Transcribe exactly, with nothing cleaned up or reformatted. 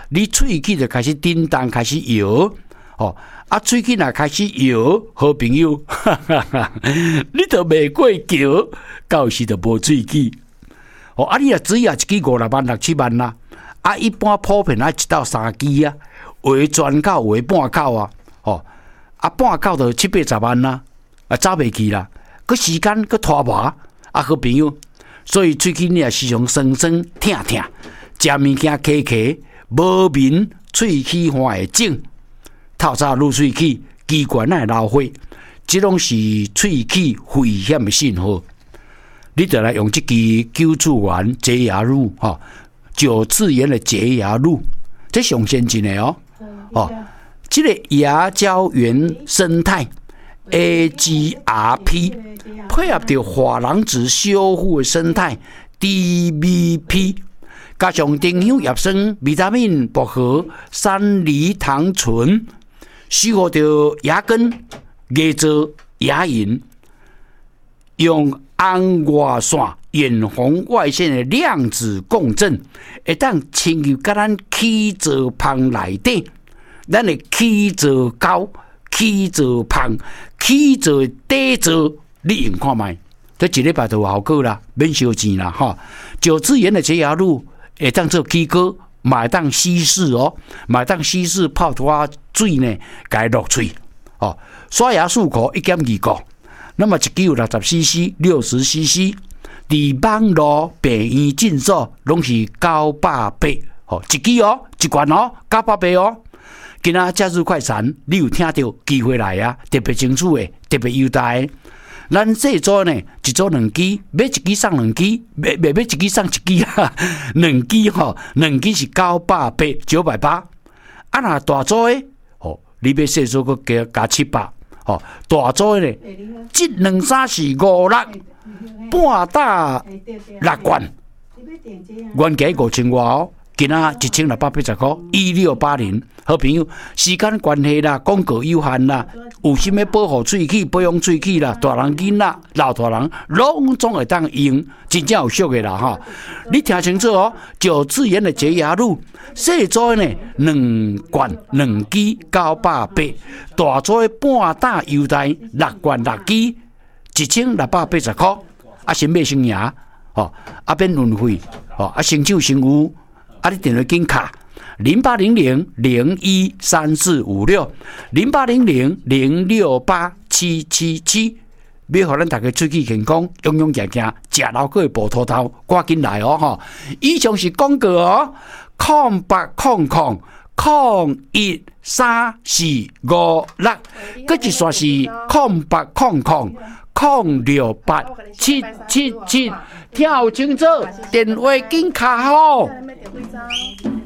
你喙齿就开始叮当，开始摇，哦，啊，喙齿若开始摇，好朋友，哈哈哈，你就袂过桥，到时就无喙齿。哦，啊，你若水啊一支五六万、六七万啦，啊，一般普遍啊一到三支啊，有的全口，有的半口啊，哦，啊，半口就七八十万啦，啊，走袂去啦，佮时间佮拖磨，啊，好朋友，所以喙齿你也时常酸酸痛痛，食物件咳咳，无眠，喙齿花会肿。透早入喙齿，机关会老火，这拢是喙齿危险的信号。你就来用这支救助丸洁牙露哈，九次元的洁牙露，这上先进的哦。哦，这个牙胶原生态 A G R P 配合着珐琅质修复的生态 D V P。加上丁香叶酸、维他命、薄荷、山梨糖醇，守护着牙根、牙槽、牙龈，用红外线远红外线的量子共振，会当侵入甲咱齿槽旁内底，咱的齿槽高、齿槽旁、齿槽底槽，你用看卖，这一礼拜就有效果啦，免烧钱啦哈。九次元的洁牙露。会当做起膏，嘛会当稀释哦，嘛会当稀释泡一碗水呢，甲伊落嘴哦。刷牙漱口一点二个，那么一支有六十 C C、六十 C C， 伫网络病院诊所拢是九百八哦，一支哦，一罐哦，九百八哦。今仔假日快闪，你有听到机会来啊？特别清楚的，特别优待的。咱这组呢，一组两支，买一支送两支，买买买一支送一支啊，两支吼，两支是九百八，九百八。啊，若大组的，哦，你买细组个加加七百，哦，大组的呢，一两三四五六，半打六罐，原价五千外哦。今仔一千六百八十块，一六八零。好朋友，时间关系啦，广告有限啦，有心要保护喙齿、保养喙齿啦，大人囡仔、老大人，拢总会当用，真正有俗的啦哈。你听清楚哦，九次元的洁牙露，细组呢两罐两支九百八，大组的半打优待六罐六支，一千六百八十块。啊，先买先赢，哦，啊免运费，哦，啊先手先有。啊！你电话紧卡零八零零零一三四五六零八零零零六八七七七，要互咱大家喙齿健康，勇勇行行，食老过补土头，赶紧来哦！哈，以上是广告哦，空八空空空一三四五六，佮一线是空八空空空六八七七七，听清楚，电话紧卡好。